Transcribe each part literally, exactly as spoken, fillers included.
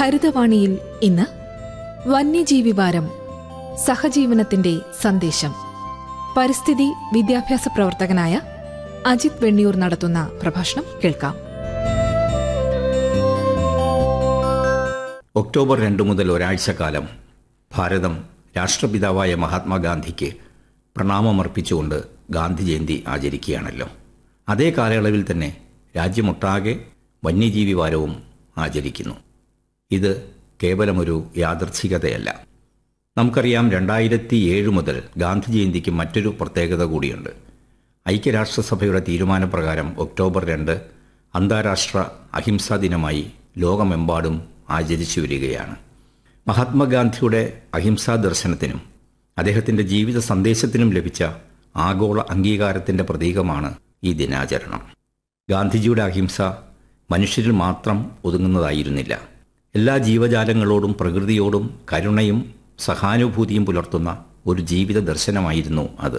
ഹരിതവാണിയിൽ ഇന്ന് വന്യജീവി വാരം, സഹജീവനത്തിന്റെ സന്ദേശം. പരിസ്ഥിതി വിദ്യാഭ്യാസ പ്രവർത്തകനായ അജിത് വെണ്ണിയൂർ നടത്തുന്ന പ്രഭാഷണം കേൾക്കാം. ഒക്ടോബർ രണ്ട് മുതൽ ഒരാഴ്ചക്കാലം ഭാരതം രാഷ്ട്രപിതാവായ മഹാത്മാഗാന്ധിക്ക് പ്രണാമമർപ്പിച്ചുകൊണ്ട് ഗാന്ധി ജയന്തി ആചരിക്കുകയാണല്ലോ. അതേ കാലയളവിൽ തന്നെ രാജ്യമൊട്ടാകെ വന്യജീവി വാരവും ആചരിക്കുന്നു. ഇത് കേവലമൊരു യാദൃച്ഛികതയല്ല. നമുക്കറിയാം, രണ്ടായിരത്തി ഏഴ് മുതൽ ഗാന്ധി ജയന്തിക്ക് മറ്റൊരു പ്രത്യേകത കൂടിയുണ്ട്. ഐക്യരാഷ്ട്രസഭയുടെ തീരുമാനപ്രകാരം ഒക്ടോബർ രണ്ട് അന്താരാഷ്ട്ര അഹിംസാ ദിനമായി ലോകമെമ്പാടും ആചരിച്ചു വരികയാണ്. മഹാത്മാഗാന്ധിയുടെ അഹിംസാ ദർശനത്തിനും അദ്ദേഹത്തിൻ്റെ ജീവിത സന്ദേശത്തിനും ലഭിച്ച ആഗോള അംഗീകാരത്തിൻ്റെ പ്രതീകമാണ് ഈ ദിനാചരണം. ഗാന്ധിജിയുടെ അഹിംസ മനുഷ്യരിൽ മാത്രം ഒതുങ്ങുന്നതായിരുന്നില്ല. എല്ലാ ജീവജാലങ്ങളോടും പ്രകൃതിയോടും കരുണയും സഹാനുഭൂതിയും പുലർത്തുന്ന ഒരു ജീവിത ദർശനമായിരുന്നു അത്.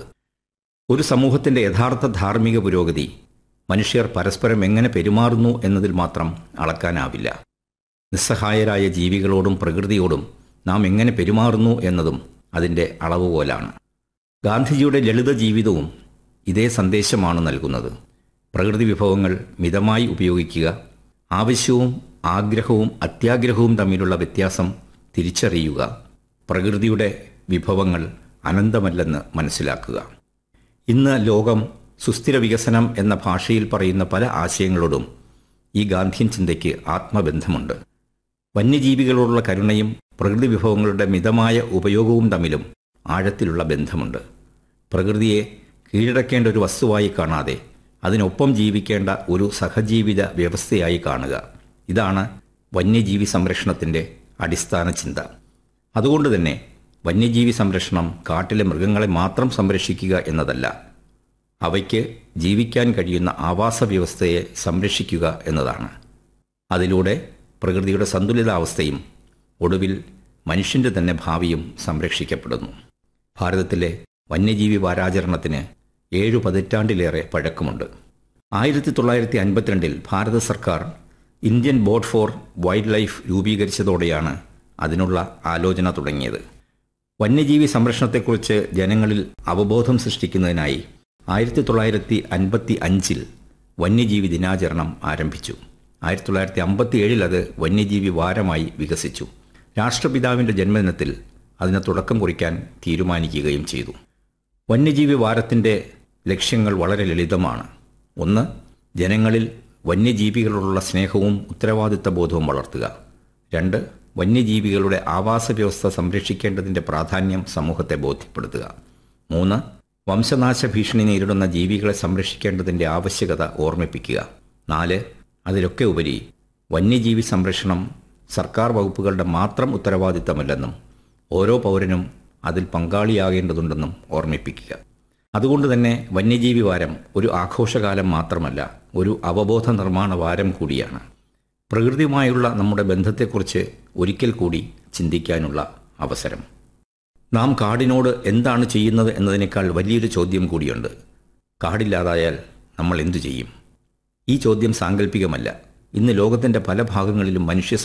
ഒരു സമൂഹത്തിൻ്റെ യഥാർത്ഥ ധാർമ്മിക പുരോഗതി മനുഷ്യർ പരസ്പരം എങ്ങനെ പെരുമാറുന്നു എന്നതിൽ മാത്രം അളക്കാനാവില്ല. നിസ്സഹായരായ ജീവികളോടും പ്രകൃതിയോടും നാം എങ്ങനെ പെരുമാറുന്നു എന്നതും അതിൻ്റെ അളവുകോലാണ്. ഗാന്ധിജിയുടെ ലളിത ജീവിതവും ഇതേ സന്ദേശമാണ് നൽകുന്നത്. പ്രകൃതി വിഭവങ്ങൾ മിതമായി ഉപയോഗിക്കുക, ആവശ്യവും ആഗ്രഹവും അത്യാഗ്രഹവും തമ്മിലുള്ള വ്യത്യാസം തിരിച്ചറിയുക, പ്രകൃതിയുടെ വിഭവങ്ങൾ അനന്തമല്ലെന്ന് മനസ്സിലാക്കുക. ഇന്ന് ലോകം സുസ്ഥിര വികസനം എന്ന ഭാഷയിൽ പറയുന്ന പല ആശയങ്ങളോടും ഈ ഗാന്ധിയൻ ചിന്തയ്ക്ക് ആത്മബന്ധമുണ്ട്. വന്യജീവികളോടുള്ള കരുണയും പ്രകൃതി വിഭവങ്ങളുടെ മിതമായ ഉപയോഗവും തമ്മിലും ആഴത്തിലുള്ള ബന്ധമുണ്ട്. പ്രകൃതിയെ കീഴടക്കേണ്ട ഒരു വസ്തുവായി കാണാതെ അതിനൊപ്പം ജീവിക്കേണ്ട ഒരു സഹജീവിത വ്യവസ്ഥയായി കാണുക. ഇതാണ് വന്യജീവി സംരക്ഷണത്തിൻ്റെ അടിസ്ഥാന ചിന്ത. അതുകൊണ്ട് തന്നെ വന്യജീവി സംരക്ഷണം കാട്ടിലെ മൃഗങ്ങളെ മാത്രം സംരക്ഷിക്കുക എന്നതല്ല, അവയ്ക്ക് ജീവിക്കാൻ കഴിയുന്ന ആവാസ വ്യവസ്ഥയെ സംരക്ഷിക്കുക എന്നതാണ്. അതിലൂടെ പ്രകൃതിയുടെ സന്തുലിതാവസ്ഥയും ഒടുവിൽ മനുഷ്യൻ്റെ തന്നെ ഭാവിയും സംരക്ഷിക്കപ്പെടുന്നു. ഭാരതത്തിലെ വന്യജീവി വാരാചരണത്തിന് ഏഴു പതിറ്റാണ്ടിലേറെ പഴക്കമുണ്ട്. ആയിരത്തി തൊള്ളായിരത്തി അൻപത്തിരണ്ടിൽ ഭാരത സർക്കാർ Indian board for wild life രൂപീകരിച്ചതോടെയാണ് അതിനുള്ള ആലോചന തുടങ്ങിയത്. വന്യജീവി സംരക്ഷണത്തെക്കുറിച്ച് ജനങ്ങളിൽ അവബോധം സൃഷ്ടിക്കുന്നതിനായി ആയിരത്തി തൊള്ളായിരത്തി അൻപത്തി അഞ്ചിൽ വന്യജീവി ദിനാചരണം ആരംഭിച്ചു. ആയിരത്തി തൊള്ളായിരത്തി അമ്പത്തി ഏഴിൽ അത് വന്യജീവി വാരമായി വികസിച്ചു. രാഷ്ട്രപിതാവിൻ്റെ ജന്മദിനത്തിൽ അതിന് തുടക്കം കുറിക്കാൻ തീരുമാനിക്കുകയും ചെയ്തു. വന്യജീവി വാരത്തിൻ്റെ ലക്ഷ്യങ്ങൾ വളരെ ലളിതമാണ്. ഒന്ന്, ജനങ്ങളിൽ വന്യജീവികളോടുള്ള സ്നേഹവും ഉത്തരവാദിത്ത ബോധവും വളർത്തുക. രണ്ട്, വന്യജീവികളുടെ ആവാസ വ്യവസ്ഥ സംരക്ഷിക്കേണ്ടതിൻ്റെ പ്രാധാന്യം സമൂഹത്തെ ബോധ്യപ്പെടുത്തുക. മൂന്ന്, വംശനാശ ഭീഷണി നേരിടുന്ന ജീവികളെ സംരക്ഷിക്കേണ്ടതിൻ്റെ ആവശ്യകത ഓർമ്മിപ്പിക്കുക. നാല്, അതിലൊക്കെ ഉപരി വന്യജീവി സംരക്ഷണം സർക്കാർ വകുപ്പുകളുടെ മാത്രം ഉത്തരവാദിത്തമല്ലെന്നും ഓരോ പൗരനും അതിൽ പങ്കാളിയാകേണ്ടതുണ്ടെന്നും ഓർമ്മിപ്പിക്കുക. അതുകൊണ്ട് തന്നെ വന്യജീവി വാരം ഒരു ആഘോഷകാലം മാത്രമല്ല, ഒരു അവബോധ നിർമ്മാണ വാരം കൂടിയാണ്. പ്രകൃതിയുമായുള്ള നമ്മുടെ ബന്ധത്തെക്കുറിച്ച് ഒരിക്കൽ കൂടി ചിന്തിക്കാനുള്ള അവസരം. നാം കാടിനോട് എന്താണ് ചെയ്യുന്നത് എന്നതിനേക്കാൾ വലിയൊരു ചോദ്യം കൂടിയുണ്ട്. കാടില്ലാതായാൽ നമ്മൾ എന്തു ചെയ്യും? ഈ ചോദ്യം സാങ്കല്പികമല്ല. ഇന്ന് ലോകത്തിൻ്റെ പല ഭാഗങ്ങളിലും മനുഷ്യ